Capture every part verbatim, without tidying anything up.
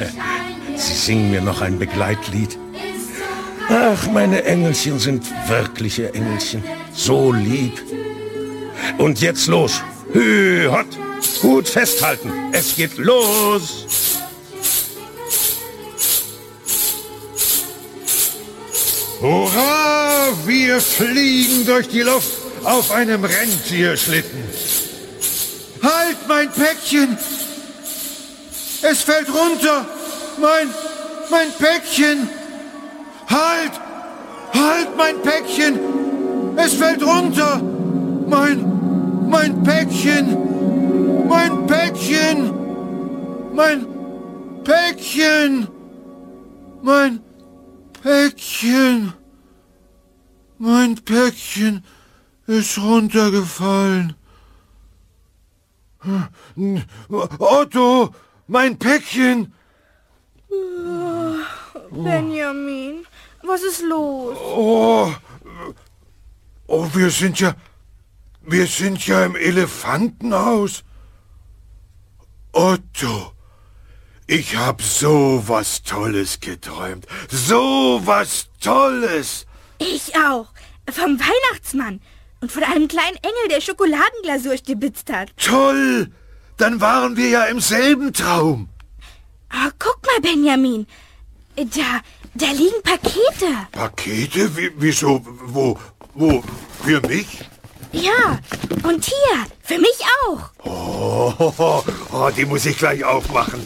Sie singen mir noch ein Begleitlied. Ach, meine Engelchen sind wirkliche Engelchen. So lieb. Und jetzt los. Hü, hot. Gut festhalten. Es geht los. Hurra! Wir fliegen durch die Luft auf einem Rentierschlitten. Halt, mein Päckchen! Es fällt runter! Mein, mein Päckchen! Halt! Halt, mein Päckchen! Es fällt runter! Mein, mein Päckchen! Mein Päckchen! Mein Päckchen! Mein Päckchen! Mein Päckchen ist runtergefallen. Otto, mein Päckchen! Oh, Benjamin, was ist los? Oh, oh, wir sind ja, wir sind ja im Elefantenhaus. Otto, ich hab so was Tolles geträumt. So was Tolles. Ich auch. Vom Weihnachtsmann. Und von einem kleinen Engel, der Schokoladenglasur stibitzt hat. Toll! Dann waren wir ja im selben Traum. Oh, guck mal, Benjamin. Da, da liegen Pakete. Pakete? Wie, wieso? Wo? Wo? Für mich? Ja, und hier, für mich auch. Oh, oh, oh, die muss ich gleich aufmachen.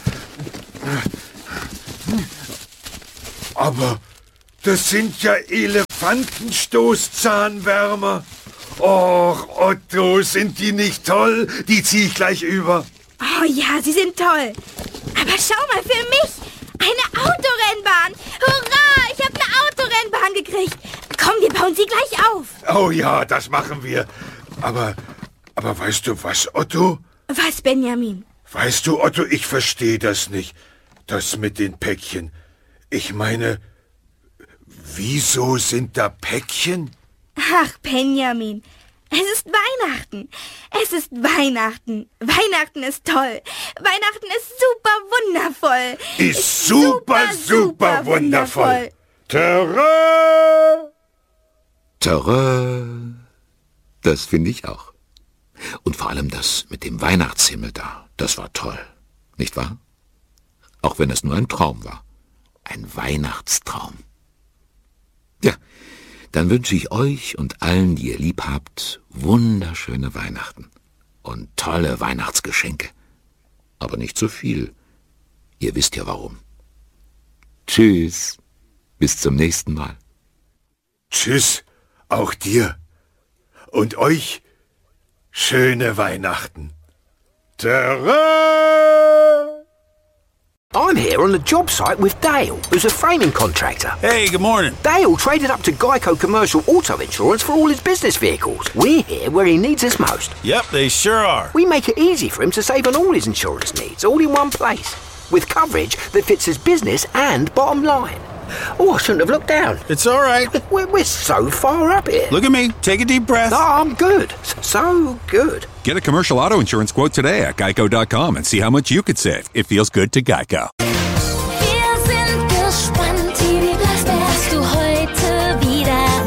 Aber das sind ja Elefantenstoßzahnwärmer. Och, Otto, sind die nicht toll? Die zieh ich gleich über. Oh ja, sie sind toll. Aber schau mal, für mich. Eine Autorennbahn. Hurra, ich habe eine Autorennbahn gekriegt. Komm, wir bauen sie gleich auf. Oh ja, das machen wir. Aber, aber weißt du was, Otto? Was, Benjamin? Weißt du, Otto, ich verstehe das nicht. Das mit den Päckchen. Ich meine, wieso sind da Päckchen? Ach, Benjamin, es ist Weihnachten. Es ist Weihnachten. Weihnachten ist toll. Weihnachten ist super wundervoll. Ist, ist super, super, super wundervoll. Terror! Terror! Das finde ich auch. Und vor allem das mit dem Weihnachtshimmel da, das war toll. Nicht wahr? Auch wenn es nur ein Traum war. Ein Weihnachtstraum. Ja, dann wünsche ich euch und allen, die ihr lieb habt, wunderschöne Weihnachten und tolle Weihnachtsgeschenke. Aber nicht zu viel. Ihr wisst ja warum. Tschüss. Bis zum nächsten Mal. Tschüss, auch dir. Und euch schöne Weihnachten. Terror! I'm here on the job site with Dale, who's a framing contractor. Hey, good morning. Dale traded up to Geico Commercial Auto Insurance for all his business vehicles. We're here where he needs us most. Yep, they sure are. We make it easy for him to save on all his insurance needs, all in one place, with coverage that fits his business and bottom line. Oh, I shouldn't have looked down. It's all right. We're, we're so far up here. Look at me. Take a deep breath. Oh, I'm good. So good. Get a commercial auto insurance quote today at geico dot com and see how much you could save. It feels good to Geico. Wir sind gespannt, wie was du heute wieder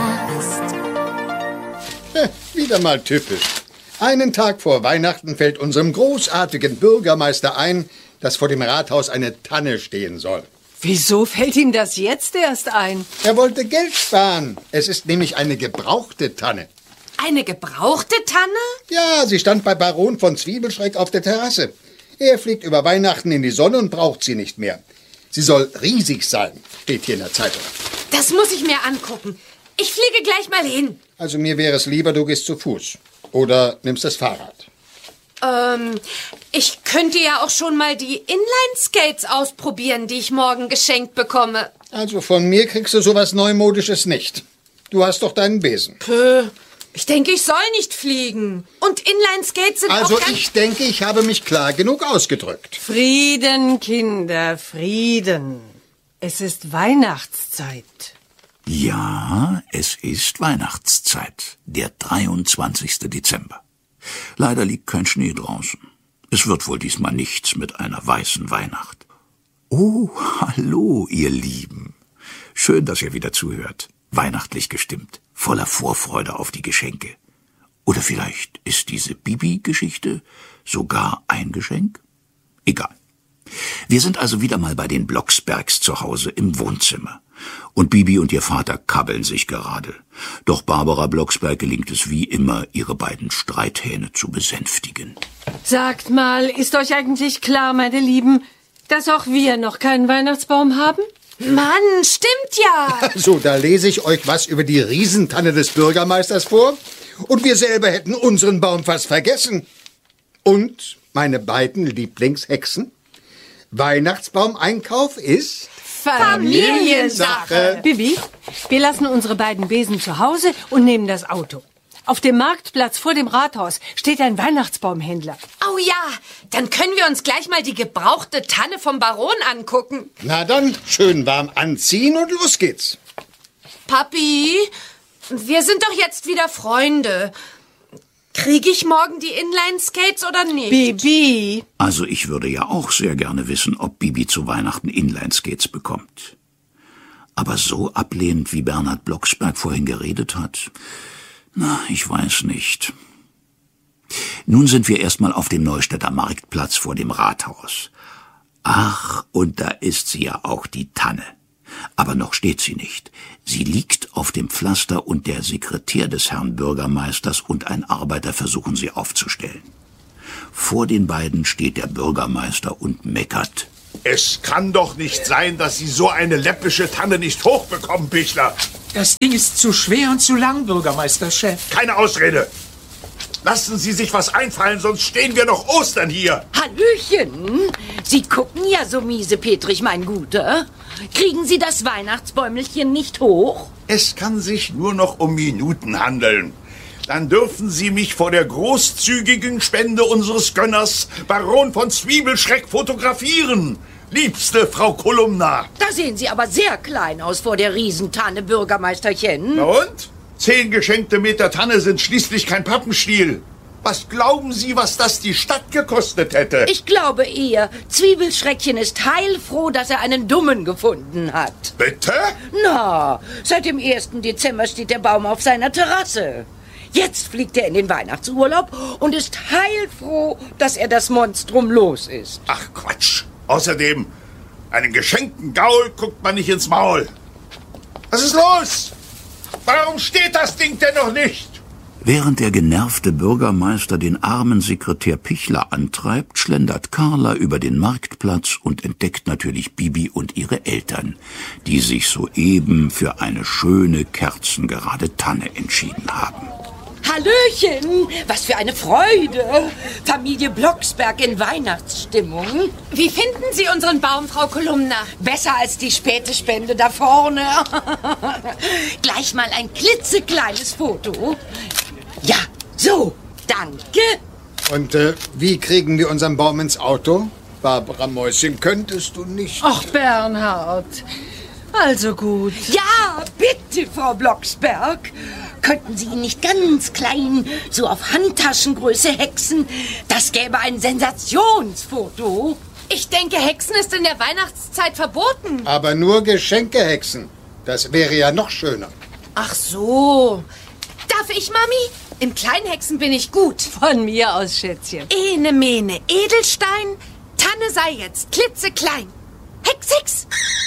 machst. Äh, wieder mal typisch. Einen Tag vor Weihnachten fällt unserem großartigen Bürgermeister ein, dass vor dem Rathaus eine Tanne stehen soll. Wieso fällt ihm das jetzt erst ein? Er wollte Geld sparen. Es ist nämlich eine gebrauchte Tanne. Eine gebrauchte Tanne? Ja, sie stand bei Baron von Zwiebelschreck auf der Terrasse. Er fliegt über Weihnachten in die Sonne und braucht sie nicht mehr. Sie soll riesig sein, steht hier in der Zeitung. Das muss ich mir angucken. Ich fliege gleich mal hin. Also mir wäre es lieber, du gehst zu Fuß. Oder nimmst das Fahrrad. Ähm, ich könnte ja auch schon mal die Inline-Skates ausprobieren, die ich morgen geschenkt bekomme. Also von mir kriegst du sowas Neumodisches nicht. Du hast doch deinen Besen. Puh, ich denke, ich soll nicht fliegen. Und Inline-Skates sind also auch... Also ich denke, ich habe mich klar genug ausgedrückt. Frieden, Kinder, Frieden. Es ist Weihnachtszeit. Ja, es ist Weihnachtszeit, der dreiundzwanzigste Dezember. Leider liegt kein Schnee draußen. Es wird wohl diesmal nichts mit einer weißen Weihnacht. Oh, hallo, ihr Lieben. Schön, dass ihr wieder zuhört. Weihnachtlich gestimmt, voller Vorfreude auf die Geschenke. Oder vielleicht ist diese Bibi-Geschichte sogar ein Geschenk? Egal. Wir sind also wieder mal bei den Blocksbergs zu Hause im Wohnzimmer. Und Bibi und ihr Vater kabbeln sich gerade. Doch Barbara Blocksberg gelingt es wie immer, ihre beiden Streithähne zu besänftigen. Sagt mal, ist euch eigentlich klar, meine Lieben, dass auch wir noch keinen Weihnachtsbaum haben? Mann, stimmt ja. So, da lese ich euch was über die Riesentanne des Bürgermeisters vor. Und wir selber hätten unseren Baum fast vergessen. Und meine beiden Lieblingshexen? Weihnachtsbaumeinkauf ist Familiensache. Bibi, wir lassen unsere beiden Besen zu Hause und nehmen das Auto. Auf dem Marktplatz vor dem Rathaus steht ein Weihnachtsbaumhändler. Oh ja, dann können wir uns gleich mal die gebrauchte Tanne vom Baron angucken. Na dann, schön warm anziehen und los geht's. Papi, wir sind doch jetzt wieder Freunde. Kriege ich morgen die Inline-Skates oder nicht? Bibi. Also ich würde ja auch sehr gerne wissen, ob Bibi zu Weihnachten Inline-Skates bekommt. Aber so ablehnend, wie Bernhard Blocksberg vorhin geredet hat, na, ich weiß nicht. Nun sind wir erstmal auf dem Neustädter Marktplatz vor dem Rathaus. Ach, und da ist sie ja auch, die Tanne. Aber noch steht sie nicht. Sie liegt auf dem Pflaster und der Sekretär des Herrn Bürgermeisters und ein Arbeiter versuchen sie aufzustellen. Vor den beiden steht der Bürgermeister und meckert. Es kann doch nicht sein, dass Sie so eine läppische Tanne nicht hochbekommen, Pichler. Das Ding ist zu schwer und zu lang, Bürgermeisterchef. Keine Ausrede. Lassen Sie sich was einfallen, sonst stehen wir noch Ostern hier. Hallöchen. Sie gucken ja so miesepetrig, mein Guter. Kriegen Sie das Weihnachtsbäumelchen nicht hoch? Es kann sich nur noch um Minuten handeln. Dann dürfen Sie mich vor der großzügigen Spende unseres Gönners, Baron von Zwiebelschreck, fotografieren. Liebste Frau Kolumna. Da sehen Sie aber sehr klein aus vor der Riesentanne, Bürgermeisterchen. Na und? Zehn geschenkte Meter Tanne sind schließlich kein Pappenstiel. Was glauben Sie, was das die Stadt gekostet hätte? Ich glaube eher, Zwiebelschreckchen ist heilfroh, dass er einen Dummen gefunden hat. Bitte? Na, seit dem ersten Dezember steht der Baum auf seiner Terrasse. Jetzt fliegt er in den Weihnachtsurlaub und ist heilfroh, dass er das Monstrum los ist. Ach Quatsch. Außerdem, einen geschenkten Gaul guckt man nicht ins Maul. Was ist los? Warum steht das Ding denn noch nicht? Während der genervte Bürgermeister den armen Sekretär Pichler antreibt, schlendert Carla über den Marktplatz und entdeckt natürlich Bibi und ihre Eltern, die sich soeben für eine schöne, kerzengerade Tanne entschieden haben. Hallöchen, was für eine Freude. Familie Blocksberg in Weihnachtsstimmung. Wie finden Sie unseren Baum, Frau Kolumna? Besser als die späte Spende da vorne. Gleich mal ein klitzekleines Foto. Ja, so, danke. Und äh, wie kriegen wir unseren Baum ins Auto? Barbara Mäuschen, könntest du nicht... Ach, Bernhard. Also gut. Ja, bitte, Frau Blocksberg. Könnten Sie ihn nicht ganz klein, so auf Handtaschengröße hexen? Das gäbe ein Sensationsfoto. Ich denke, Hexen ist in der Weihnachtszeit verboten. Aber nur Geschenkehexen. Das wäre ja noch schöner. Ach so. Darf ich, Mami? Im Kleinhexen bin ich gut. Von mir aus, Schätzchen. Ene, mene, Edelstein. Tanne sei jetzt klitzeklein. Hex, Hex.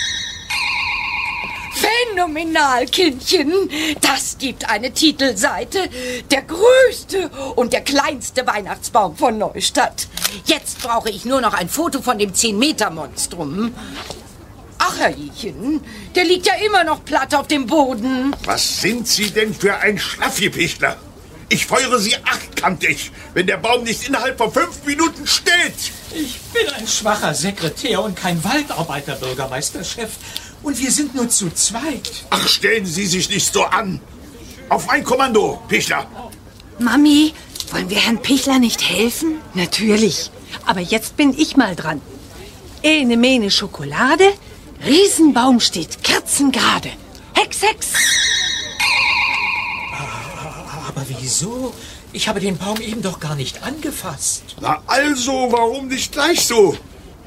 Phänomenal, Kindchen. Das gibt eine Titelseite. Der größte und der kleinste Weihnachtsbaum von Neustadt. Jetzt brauche ich nur noch ein Foto von dem zehn Meter Monstrum. Ach, Herrchen, der liegt ja immer noch platt auf dem Boden. Was sind Sie denn für ein Schlaffipichler? Ich feuere Sie achtkantig, wenn der Baum nicht innerhalb von fünf Minuten steht. Ich bin ein schwacher Sekretär und kein Waldarbeiter, Bürgermeisterchef. Und wir sind nur zu zweit. Ach, stellen Sie sich nicht so an. Auf mein Kommando, Pichler. Mami, wollen wir Herrn Pichler nicht helfen? Natürlich. Aber jetzt bin ich mal dran. Ene mene Schokolade, Riesenbaum steht kerzengerade. Hex, Hex. Aber wieso? Ich habe den Baum eben doch gar nicht angefasst. Na also, warum nicht gleich so?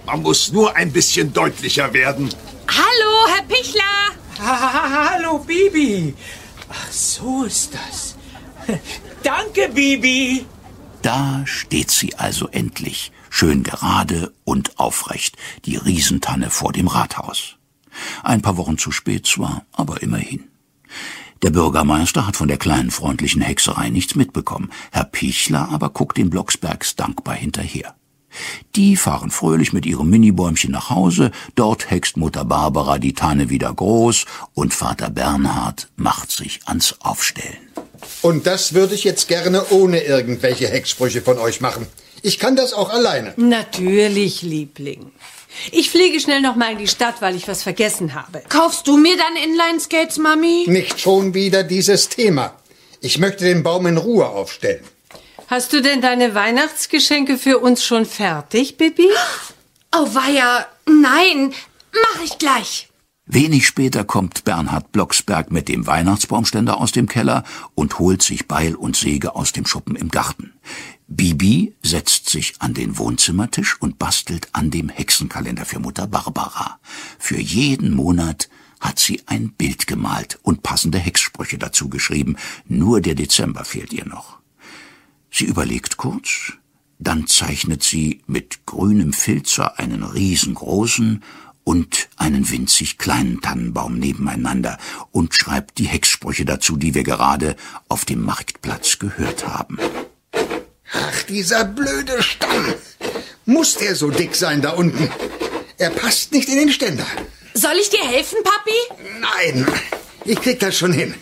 Man muss nur ein bisschen deutlicher werden. Hallo, Herr Pichler. Ha, hallo, Bibi. Ach, so ist das. Danke, Bibi. Da steht sie also endlich, schön gerade und aufrecht, die Riesentanne vor dem Rathaus. Ein paar Wochen zu spät zwar, aber immerhin. Der Bürgermeister hat von der kleinen freundlichen Hexerei nichts mitbekommen. Herr Pichler aber guckt den Blocksbergs dankbar hinterher. Die fahren fröhlich mit ihrem Minibäumchen nach Hause, dort hext Mutter Barbara die Tanne wieder groß und Vater Bernhard macht sich ans Aufstellen. Und das würde ich jetzt gerne ohne irgendwelche Hexsprüche von euch machen. Ich kann das auch alleine. Natürlich, Liebling. Ich fliege schnell noch mal in die Stadt, weil ich was vergessen habe. Kaufst du mir dann Inline-Skates, Mami? Nicht schon wieder dieses Thema. Ich möchte den Baum in Ruhe aufstellen. Hast du denn deine Weihnachtsgeschenke für uns schon fertig, Bibi? Oh weia, nein, mach ich gleich. Wenig später kommt Bernhard Blocksberg mit dem Weihnachtsbaumständer aus dem Keller und holt sich Beil und Säge aus dem Schuppen im Garten. Bibi setzt sich an den Wohnzimmertisch und bastelt an dem Hexenkalender für Mutter Barbara. Für jeden Monat hat sie ein Bild gemalt und passende Hexsprüche dazu geschrieben. Nur der Dezember fehlt ihr noch. Sie überlegt kurz, dann zeichnet sie mit grünem Filzer einen riesengroßen und einen winzig kleinen Tannenbaum nebeneinander und schreibt die Hexsprüche dazu, die wir gerade auf dem Marktplatz gehört haben. Ach, dieser blöde Stamm. Muss der so dick sein da unten? Er passt nicht in den Ständer. Soll ich dir helfen, Papi? Nein, ich krieg das schon hin.